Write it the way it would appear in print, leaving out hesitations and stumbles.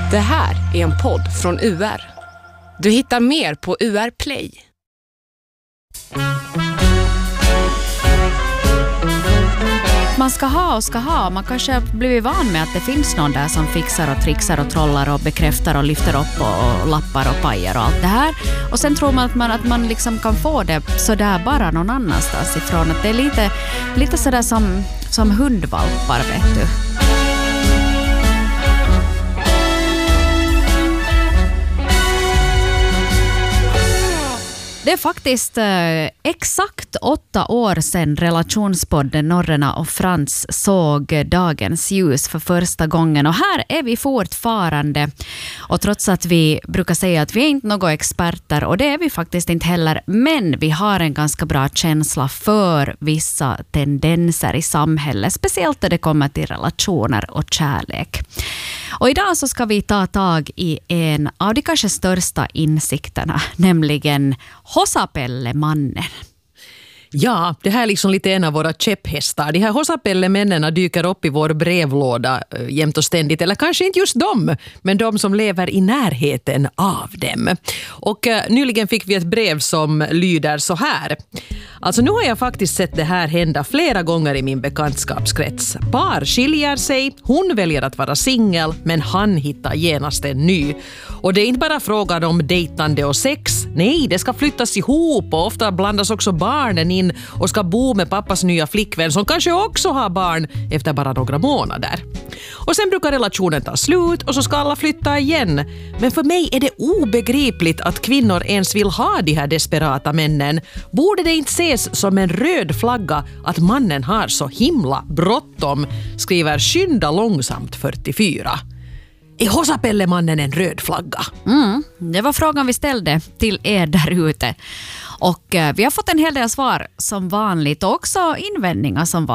Det här är en podd från UR. Du hittar mer på UR Play. Man ska ha. Man kanske har blivit van med att det finns någon där som fixar och trixar och trollar och bekräftar och lyfter upp och lappar och pajar och allt det här. Och sen tror man att man liksom kan få det sådär bara någon annanstans ifrån. Att det är lite sådär som hundvalpar, vet du. Det är faktiskt exakt 8 år sedan relationspodden Norrena och Frans såg dagens ljus för första gången. Och här är vi fortfarande. Och trots att vi brukar säga att vi är inte några experter, och det är vi faktiskt inte heller, men vi har en ganska bra känsla för vissa tendenser i samhället, speciellt när det kommer till relationer och kärlek. Och idag så ska vi ta tag i en av de kanske största insikterna, nämligen Hosapelle-mannen. Ja, det här är liksom lite en av våra käpphästar. De här Hosapelle-männen dyker upp i vår brevlåda jämt och ständigt. Eller kanske inte just dem, men de som lever i närheten av dem. Och nyligen fick vi ett brev som lyder så här. Alltså nu har jag faktiskt sett det här hända flera gånger i min bekantskapskrets. Par skiljer sig, hon väljer att vara singel, men han hittar genast en ny. Och det är inte bara frågan om dejtande och sex. Nej, det ska flyttas ihop och ofta blandas också barnen in och ska bo med pappas nya flickvän som kanske också har barn efter bara några månader. Och sen brukar relationen ta slut och så ska alla flytta igen. Men för mig är det obegripligt att kvinnor ens vill ha de här desperata männen. Borde det inte ses som en röd flagga att mannen har så himla bråttom, skriver Skynda långsamt 44. Är Hosapelle-mannen en röd flagga? Det var frågan vi ställde till er där ute. Och vi har fått en hel del svar som vanligt och också invändningar som vanligt.